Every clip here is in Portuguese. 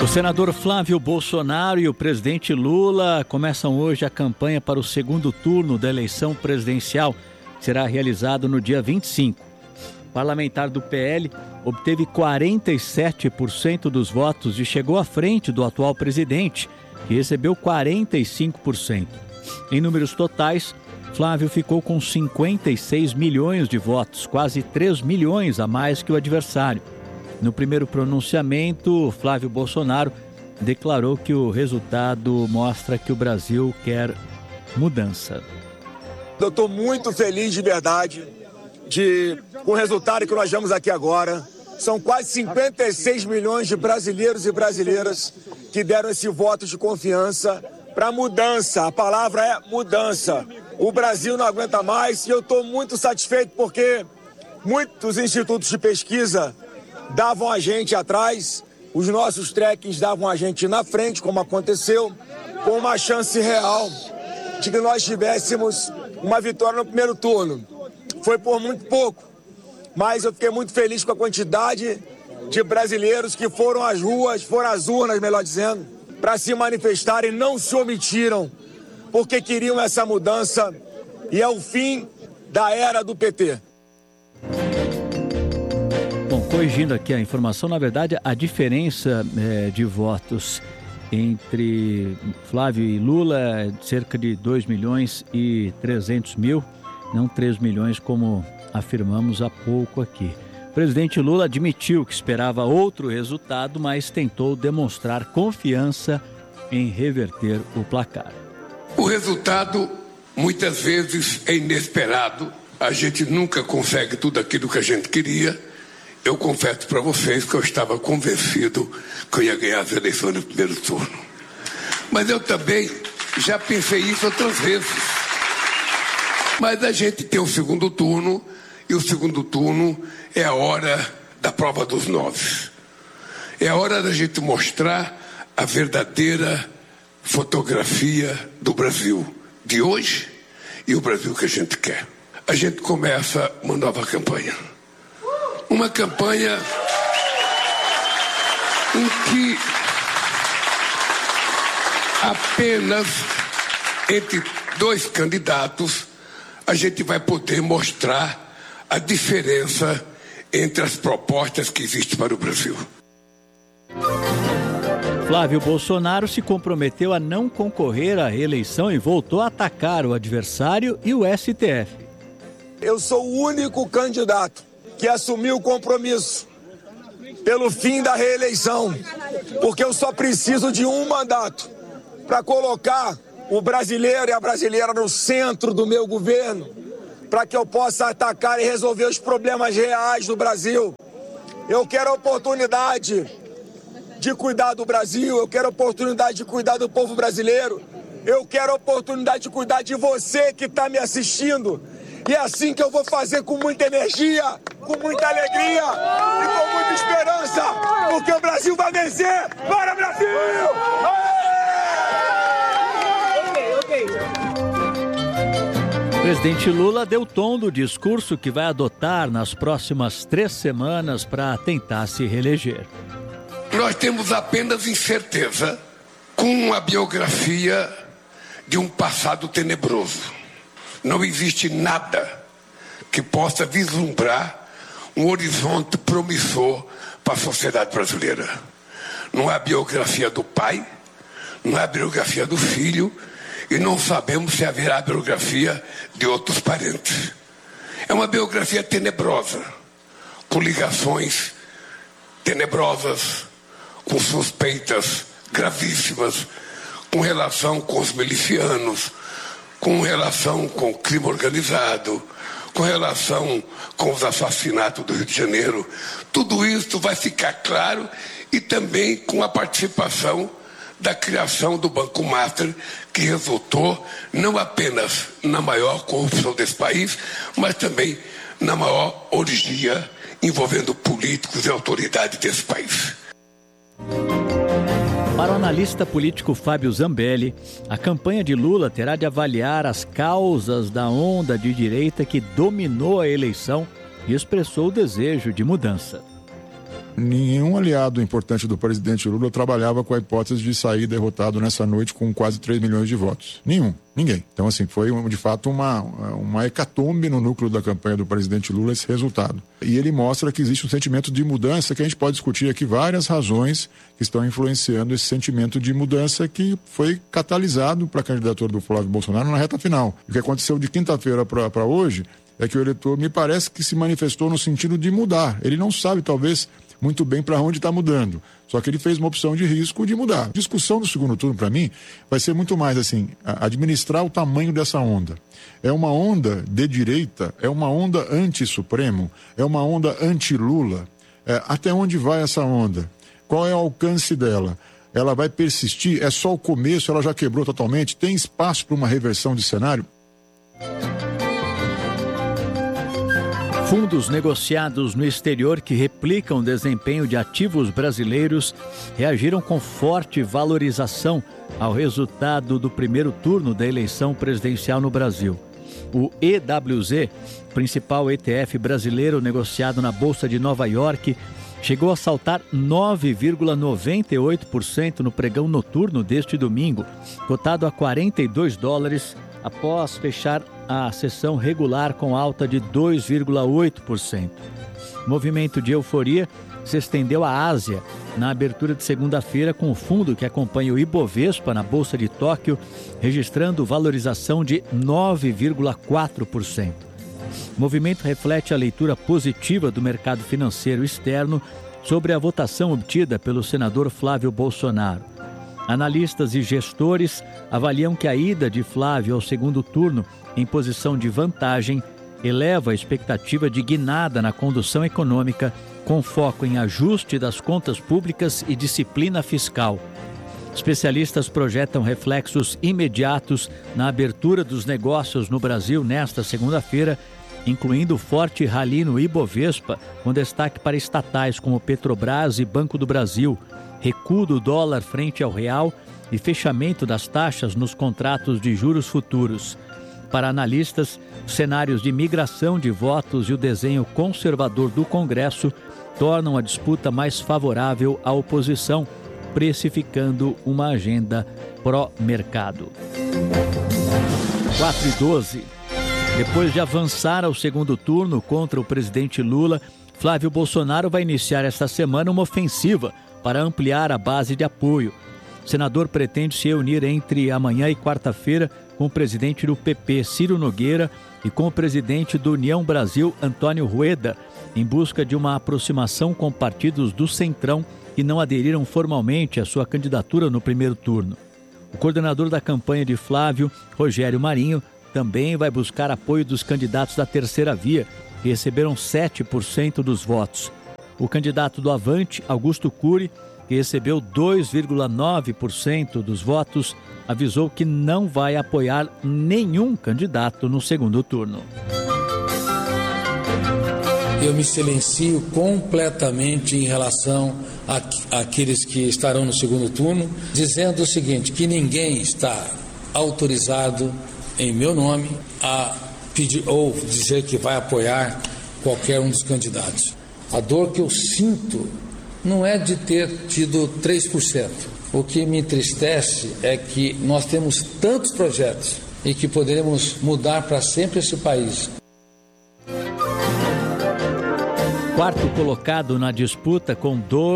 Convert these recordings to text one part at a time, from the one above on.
O senador Flávio Bolsonaro e o presidente Lula começam hoje a campanha para o segundo turno da eleição presidencial, que será realizado no dia 25. O parlamentar do PL obteve 47% dos votos e chegou à frente do atual presidente, que recebeu 45%. Em números totais, Flávio ficou com 56 milhões de votos, quase 3 milhões a mais que o adversário. No primeiro pronunciamento, Flávio Bolsonaro declarou que o resultado mostra que o Brasil quer mudança. Eu estou muito feliz de verdade com o resultado que nós vemos aqui agora. São quase 56 milhões de brasileiros e brasileiras que deram esse voto de confiança para mudança. A palavra é mudança. O Brasil não aguenta mais e eu estou muito satisfeito porque muitos institutos de pesquisa davam a gente atrás, os nossos trackings davam a gente na frente, como aconteceu, com uma chance real de que nós tivéssemos uma vitória no primeiro turno. Foi por muito pouco, mas eu fiquei muito feliz com a quantidade de brasileiros que foram às ruas, foram às urnas, melhor dizendo, para se manifestarem, não se omitiram, porque queriam essa mudança e é o fim da era do PT. Bom, corrigindo aqui a informação, na verdade, a diferença de votos entre Flávio e Lula é cerca de 2 milhões e 300 mil, não 3 milhões como afirmamos há pouco aqui. O presidente Lula admitiu que esperava outro resultado, mas tentou demonstrar confiança em reverter o placar. O resultado muitas vezes é inesperado, a gente nunca consegue tudo aquilo que a gente queria. Eu confesso para vocês que eu estava convencido que eu ia ganhar as eleições no primeiro turno. Mas eu também já pensei isso outras vezes. Mas a gente tem o segundo turno, e o segundo turno é a hora da prova dos 9. É a hora da gente mostrar a verdadeira fotografia do Brasil de hoje e o Brasil que a gente quer. A gente começa uma nova campanha. Uma campanha em que apenas entre dois candidatos a gente vai poder mostrar a diferença entre as propostas que existem para o Brasil. Flávio Bolsonaro se comprometeu a não concorrer à reeleição e voltou a atacar o adversário e o STF. Eu sou o único candidato que assumiu o compromisso pelo fim da reeleição, porque eu só preciso de um mandato para colocar o brasileiro e a brasileira no centro do meu governo, para que eu possa atacar e resolver os problemas reais do Brasil. Eu quero a oportunidade de cuidar do Brasil, eu quero a oportunidade de cuidar do povo brasileiro, eu quero a oportunidade de cuidar de você que está me assistindo. E é assim que eu vou fazer, com muita energia, com muita alegria e com muita esperança, porque o Brasil vai vencer! Bora, Brasil! O presidente Lula deu tom do discurso que vai adotar nas próximas 3 semanas para tentar se reeleger. Nós temos apenas incerteza com a biografia de um passado tenebroso. Não existe nada que possa vislumbrar um horizonte promissor para a sociedade brasileira. Não é a biografia do pai, não é a biografia do filho, e não sabemos se haverá a biografia de outros parentes. É uma biografia tenebrosa, com ligações tenebrosas, com suspeitas gravíssimas, com relação com os milicianos, com relação com o crime organizado, com relação com os assassinatos do Rio de Janeiro. Tudo isso vai ficar claro, e também com a participação da criação do Banco Master, que resultou não apenas na maior corrupção desse país, mas também na maior orgia envolvendo políticos e autoridades desse país. Para o analista político Fábio Zambelli, a campanha de Lula terá de avaliar as causas da onda de direita que dominou a eleição e expressou o desejo de mudança. Nenhum aliado importante do presidente Lula trabalhava com a hipótese de sair derrotado nessa noite com quase 3 milhões de votos. Ninguém. Então, assim, foi de fato uma hecatombe no núcleo da campanha do presidente Lula esse resultado. E ele mostra que existe um sentimento de mudança, que a gente pode discutir aqui várias razões que estão influenciando esse sentimento de mudança que foi catalisado para a candidatura do Flávio Bolsonaro na reta final. O que aconteceu de quinta-feira para hoje é que o eleitor me parece que se manifestou no sentido de mudar. Ele não sabe, talvez, muito bem para onde está mudando. Só que ele fez uma opção de risco de mudar. A discussão do segundo turno, para mim, vai ser muito mais assim, administrar o tamanho dessa onda. É uma onda de direita, é uma onda anti-Supremo, é uma onda anti-Lula. Até onde vai essa onda? Qual é o alcance dela? Ela vai persistir? É só o começo? Ela já quebrou totalmente? Tem espaço para uma reversão de cenário? Fundos negociados no exterior que replicam o desempenho de ativos brasileiros reagiram com forte valorização ao resultado do primeiro turno da eleição presidencial no Brasil. O EWZ, principal ETF brasileiro negociado na Bolsa de Nova York, chegou a saltar 9,98% no pregão noturno deste domingo, cotado a $42, após fechar a sessão regular com alta de 2,8%. O movimento de euforia se estendeu à Ásia na abertura de segunda-feira, com o fundo que acompanha o Ibovespa na Bolsa de Tóquio, registrando valorização de 9,4%. O movimento reflete a leitura positiva do mercado financeiro externo sobre a votação obtida pelo senador Flávio Bolsonaro. Analistas e gestores avaliam que a ida de Flávio ao segundo turno em posição de vantagem eleva a expectativa de guinada na condução econômica, com foco em ajuste das contas públicas e disciplina fiscal. Especialistas projetam reflexos imediatos na abertura dos negócios no Brasil nesta segunda-feira, incluindo forte rally no Ibovespa, com destaque para estatais como Petrobras e Banco do Brasil, recuo do dólar frente ao real e fechamento das taxas nos contratos de juros futuros. Para analistas, cenários de migração de votos e o desenho conservador do Congresso tornam a disputa mais favorável à oposição, precificando uma agenda pró-mercado. 4:12. Depois de avançar ao segundo turno contra o presidente Lula, Flávio Bolsonaro vai iniciar esta semana uma ofensiva para ampliar a base de apoio. O senador pretende se reunir entre amanhã e quarta-feira com o presidente do PP, Ciro Nogueira, e com o presidente do União Brasil, Antônio Rueda, em busca de uma aproximação com partidos do Centrão que não aderiram formalmente à sua candidatura no primeiro turno. O coordenador da campanha de Flávio, Rogério Marinho, também vai buscar apoio dos candidatos da terceira via, que receberam 7% dos votos. O candidato do Avante, Augusto Cury, que recebeu 2,9% dos votos, avisou que não vai apoiar nenhum candidato no segundo turno. Eu me silencio completamente em relação àqueles que estarão no segundo turno, dizendo o seguinte, que ninguém está autorizado em meu nome a pedir ou dizer que vai apoiar qualquer um dos candidatos. A dor que eu sinto não é de ter tido 3%. O que me entristece é que nós temos tantos projetos e que poderemos mudar para sempre esse país. Quarto colocado na disputa, com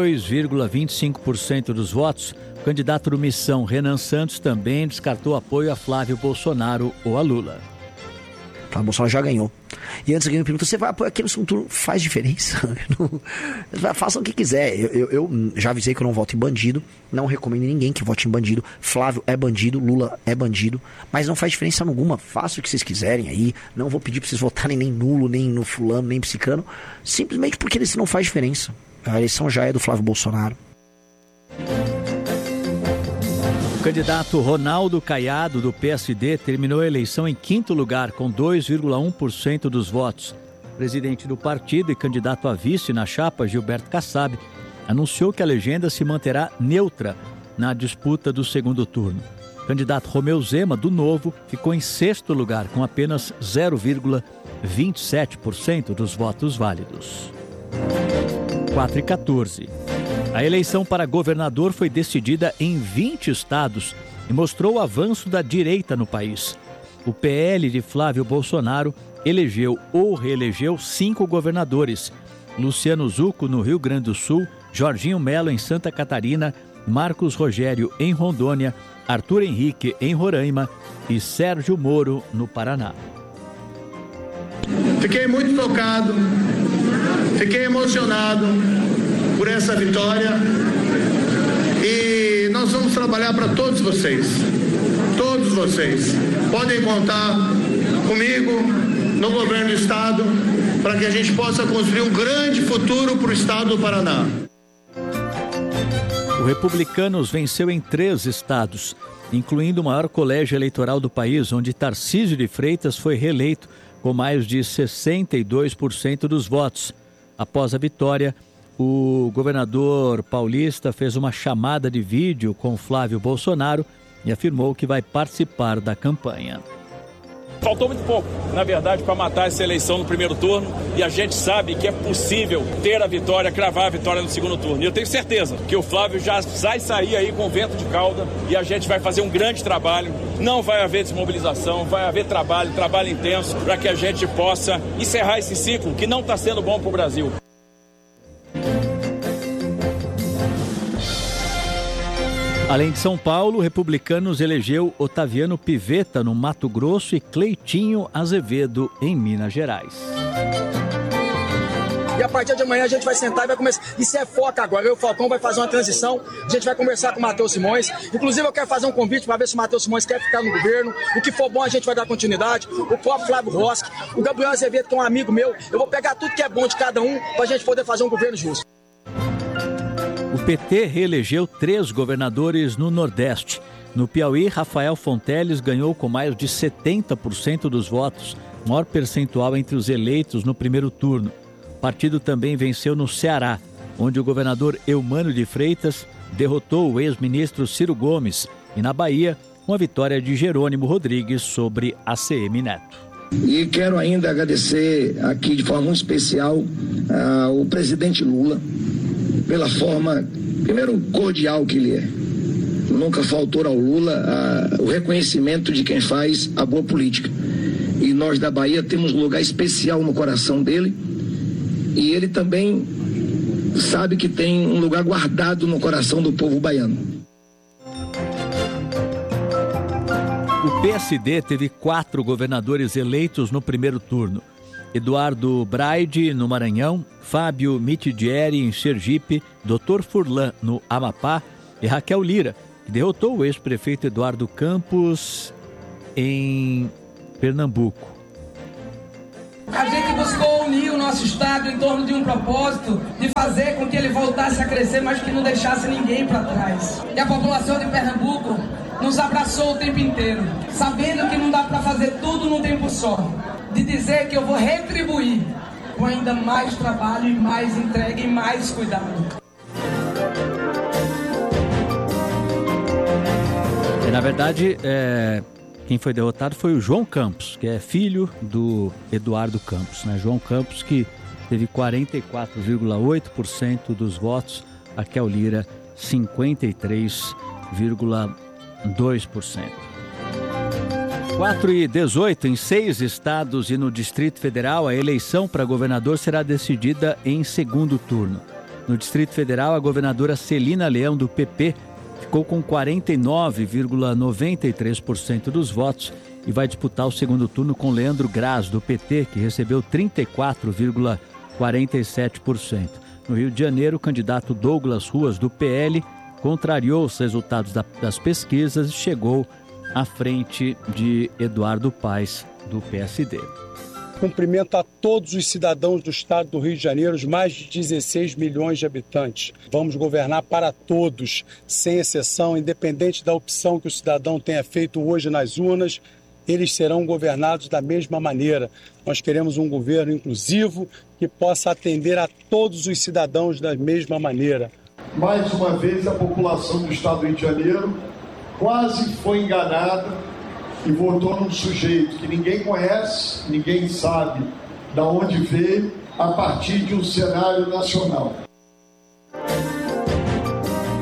2,25% dos votos, o candidato do Missão, Renan Santos, também descartou apoio a Flávio Bolsonaro ou a Lula. Flávio Bolsonaro já ganhou. E antes alguém me pergunta, você vai apoiar aqui no segundo turno? Faz diferença? Façam o que quiser. Eu já avisei que eu não voto em bandido, não recomendo ninguém que vote em bandido. Flávio é bandido, Lula é bandido, mas não faz diferença alguma. Façam o que vocês quiserem aí. Não vou pedir para vocês votarem nem nulo, nem no fulano, nem psicano, simplesmente porque isso não faz diferença. A eleição já é do Flávio Bolsonaro. O candidato Ronaldo Caiado, do PSD, terminou a eleição em quinto lugar, com 2,1% dos votos. O presidente do partido e candidato a vice na chapa, Gilberto Kassab, anunciou que a legenda se manterá neutra na disputa do segundo turno. O candidato Romeu Zema, do Novo, ficou em sexto lugar, com apenas 0,27% dos votos válidos. 4h14. A eleição para governador foi decidida em 20 estados e mostrou o avanço da direita no país. O PL de Flávio Bolsonaro elegeu ou reelegeu 5 governadores: Luciano Zucco, no Rio Grande do Sul, Jorginho Melo, em Santa Catarina, Marcos Rogério, em Rondônia, Arthur Henrique, em Roraima e Sérgio Moro, no Paraná. Fiquei muito tocado, fiquei emocionado por essa vitória e nós vamos trabalhar para todos vocês. Todos vocês podem contar comigo no governo do estado para que a gente possa construir um grande futuro para o estado do Paraná. O Republicanos venceu em 3 estados, incluindo o maior colégio eleitoral do país, onde Tarcísio de Freitas foi reeleito com mais de 62% dos votos. Após a vitória, o governador paulista fez uma chamada de vídeo com Flávio Bolsonaro e afirmou que vai participar da campanha. Faltou muito pouco, na verdade, para matar essa eleição no primeiro turno, e a gente sabe que é possível ter a vitória, cravar a vitória no segundo turno. E eu tenho certeza que o Flávio já vai sair aí com vento de cauda e a gente vai fazer um grande trabalho. Não vai haver desmobilização, vai haver trabalho intenso, para que a gente possa encerrar esse ciclo que não está sendo bom para o Brasil. Além de São Paulo, o Republicanos elegeu Otaviano Pivetta, no Mato Grosso, e Cleitinho Azevedo, em Minas Gerais. E a partir de amanhã a gente vai sentar e vai começar. Isso é foco agora. Eu e o Falcão vai fazer uma transição. A gente vai conversar com o Matheus Simões. Inclusive, eu quero fazer um convite para ver se o Matheus Simões quer ficar no governo. O que for bom, a gente vai dar continuidade. O próprio Flávio Roski, o Gabriel Azevedo, que é um amigo meu. Eu vou pegar tudo que é bom de cada um para a gente poder fazer um governo justo. O PT reelegeu 3 governadores no Nordeste. No Piauí, Rafael Fonteles ganhou com mais de 70% dos votos, maior percentual entre os eleitos no primeiro turno. O partido também venceu no Ceará, onde o governador Eumano de Freitas derrotou o ex-ministro Ciro Gomes, e na Bahia, com a vitória de Jerônimo Rodrigues sobre ACM Neto. E quero ainda agradecer aqui de forma muito especial ao presidente Lula, pela forma, primeiro, cordial que ele é. Nunca faltou ao Lula o reconhecimento de quem faz a boa política. E nós da Bahia temos um lugar especial no coração dele, e ele também sabe que tem um lugar guardado no coração do povo baiano. O PSD teve 4 governadores eleitos no primeiro turno: Eduardo Braide, no Maranhão, Fábio Mitidieri, em Sergipe, Dr. Furlan, no Amapá, e Raquel Lira, que derrotou o ex-prefeito Eduardo Campos, em Pernambuco. A gente buscou unir o nosso estado em torno de um propósito de fazer com que ele voltasse a crescer, mas que não deixasse ninguém para trás. E a população de Pernambuco nos abraçou o tempo inteiro, sabendo que não dá para fazer tudo num tempo só. De dizer que eu vou retribuir com ainda mais trabalho e mais entrega e mais cuidado. E, na verdade, quem foi derrotado foi o João Campos, que é filho do Eduardo Campos, né? João Campos, que teve 44,8% dos votos, Raquel Lira 53,2%. 4h18, em 6 estados e no Distrito Federal, a eleição para governador será decidida em segundo turno. No Distrito Federal, a governadora Celina Leão, do PP, ficou com 49,93% dos votos e vai disputar o segundo turno com Leandro Graz, do PT, que recebeu 34,47%. No Rio de Janeiro, o candidato Douglas Ruas, do PL, contrariou os resultados das pesquisas e chegou à frente de Eduardo Paes, do PSD. Cumprimento a todos os cidadãos do estado do Rio de Janeiro, os mais de 16 milhões de habitantes. Vamos governar para todos, sem exceção, independente da opção que o cidadão tenha feito hoje nas urnas, eles serão governados da mesma maneira. Nós queremos um governo inclusivo que possa atender a todos os cidadãos da mesma maneira. Mais uma vez, a população do estado do Rio de Janeiro quase foi enganada e votou num sujeito que ninguém conhece, ninguém sabe de onde veio, a partir de um cenário nacional.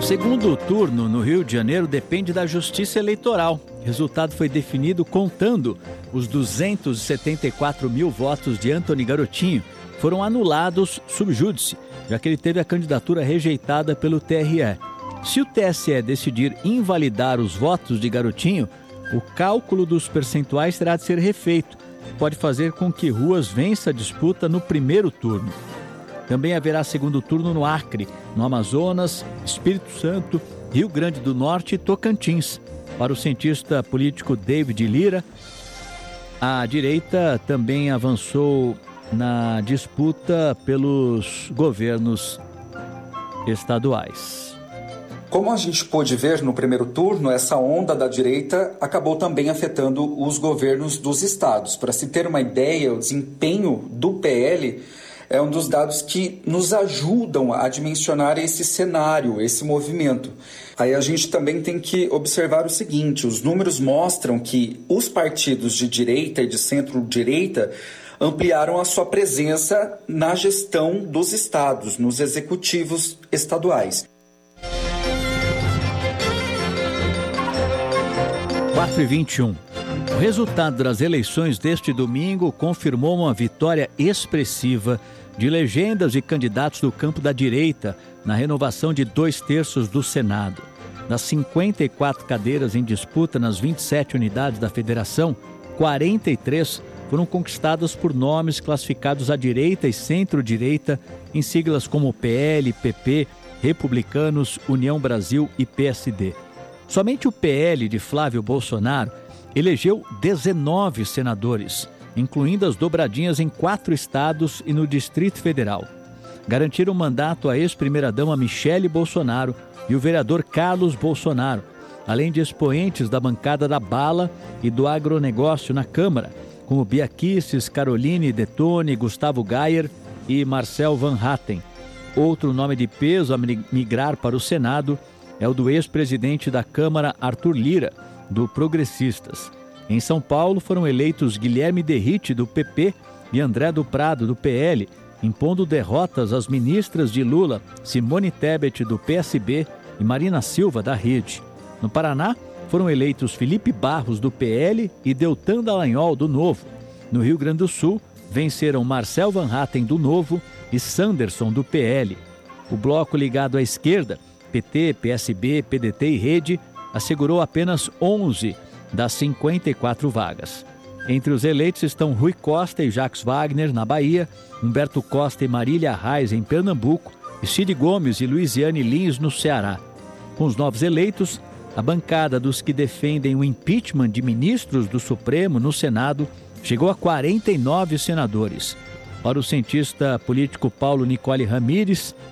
Segundo turno no Rio de Janeiro depende da Justiça Eleitoral. O resultado foi definido contando os 274 mil votos de Antony Garotinho, que foram anulados sub júdice, já que ele teve a candidatura rejeitada pelo TRE. Se o TSE decidir invalidar os votos de Garotinho, o cálculo dos percentuais terá de ser refeito. Pode fazer com que Ruas vença a disputa no primeiro turno. Também haverá segundo turno no Acre, no Amazonas, Espírito Santo, Rio Grande do Norte e Tocantins. Para o cientista político David Lira, a direita também avançou na disputa pelos governos estaduais. Como a gente pôde ver no primeiro turno, essa onda da direita acabou também afetando os governos dos estados. Para se ter uma ideia, o desempenho do PL é um dos dados que nos ajudam a dimensionar esse cenário, esse movimento. Aí a gente também tem que observar o seguinte: os números mostram que os partidos de direita e de centro-direita ampliaram a sua presença na gestão dos estados, nos executivos estaduais. 4h21. O resultado das eleições deste domingo confirmou uma vitória expressiva de legendas e candidatos do campo da direita na renovação de 2/3 do Senado. Das 54 cadeiras em disputa nas 27 unidades da federação, 43 foram conquistadas por nomes classificados à direita e centro-direita em siglas como PL, PP, Republicanos, União Brasil e PSD. Somente o PL de Flávio Bolsonaro elegeu 19 senadores, incluindo as dobradinhas em 4 estados e no Distrito Federal. Garantiram mandato à ex-primeira-dama Michele Bolsonaro e o vereador Carlos Bolsonaro, além de expoentes da bancada da bala e do agronegócio na Câmara, como Bia Kicis, Caroline Detone, Gustavo Gayer e Marcel Van Hatten. Outro nome de peso a migrar para o Senado é o do ex-presidente da Câmara, Arthur Lira, do Progressistas. Em São Paulo foram eleitos Guilherme Derrite, do PP, e André do Prado, do PL, impondo derrotas às ministras de Lula, Simone Tebet, do PSB, e Marina Silva, da Rede. No Paraná, foram eleitos Felipe Barros, do PL, e Deltan Dallagnol, do Novo. No Rio Grande do Sul, venceram Marcel Van Hatten, do Novo, e Sanderson, do PL. O bloco ligado à esquerda, PT, PSB, PDT e Rede, assegurou apenas 11 das 54 vagas. Entre os eleitos estão Rui Costa e Jacques Wagner, na Bahia, Humberto Costa e Marília Reis, em Pernambuco, e Cid Gomes e Luiziane Lins, no Ceará. Com os novos eleitos, a bancada dos que defendem o impeachment de ministros do Supremo no Senado chegou a 49 senadores. Para o cientista político Paulo Nicole Ramírez,